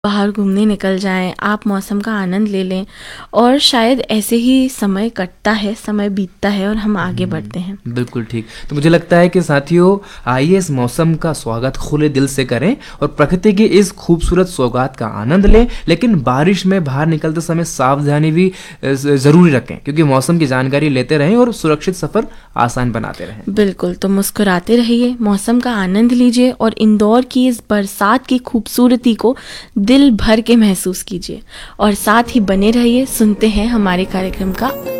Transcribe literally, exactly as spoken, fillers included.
बाहर घूमने निकल जाएं, आप मौसम का आनंद ले लें और शायद ऐसे ही समय कटता है, समय बीतता है और हम आगे बढ़ते हैं। बिल्कुल ठीक। तो मुझे लगता है कि साथियों, आइए इस मौसम का स्वागत खुले दिल से करें और प्रकृति की इस खूबसूरत सौगात का आनंद लें, लेकिन बारिश में बाहर निकलते समय सावधानी भी ज़रूरी रखें, क्योंकि मौसम की जानकारी लेते रहें और सुरक्षित सफ़र आसान बनाते रहें। बिल्कुल, तो मुस्कुराते रहिए, मौसम का आनंद लीजिए और इंदौर की इस बरसात की खूबसूरती को दिल भर के महसूस कीजिए और साथ ही बने रहिए, सुनते हैं हमारे कार्यक्रम का